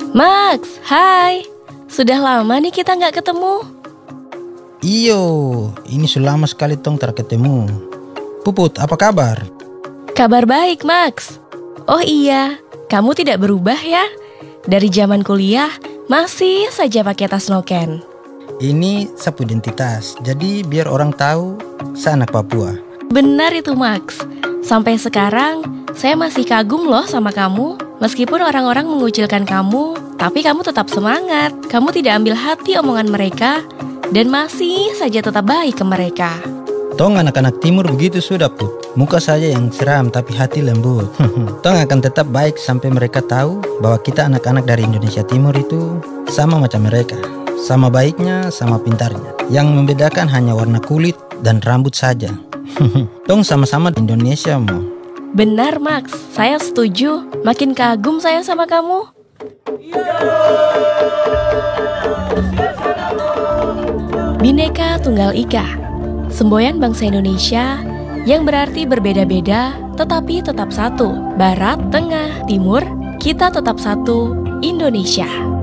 Max, hai. Sudah lama nih kita nggak ketemu. Iyo, ini sudah lama sekali tong terketemu. Puput, apa kabar? Kabar baik, Max. Oh iya, kamu tidak berubah ya? Dari zaman kuliah, masih saja pakai tas Noken. Ini sapu identitas, jadi biar orang tahu saya anak Papua. Benar itu, Max. Sampai sekarang, saya masih kagum loh sama kamu. Meskipun orang-orang mengucilkan kamu, tapi kamu tetap semangat. Kamu tidak ambil hati omongan mereka, dan masih saja tetap baik ke mereka. Tong anak-anak timur begitu sudah, Put. Muka saja yang seram tapi hati lembut. Tong akan tetap baik sampai mereka tahu bahwa kita anak-anak dari Indonesia Timur itu sama macam mereka. Sama baiknya, sama pintarnya. Yang membedakan hanya warna kulit dan rambut saja. Tong sama-sama di Indonesia, Mo. Benar, Max. Saya setuju. Makin kagum saya sama kamu. Bhinneka Tunggal Ika, semboyan bangsa Indonesia yang berarti berbeda-beda tetapi tetap satu. Barat, tengah, timur, kita tetap satu, Indonesia.